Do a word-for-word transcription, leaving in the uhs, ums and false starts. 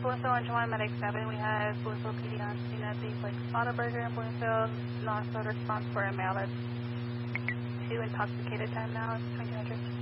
Bloomfield one twenty Medic seven. We have Bloomfield P D on scene at the like Auto Burger in Bloomfield. Non-start response for a male that's two intoxicated time now. It's twenty-two hundred.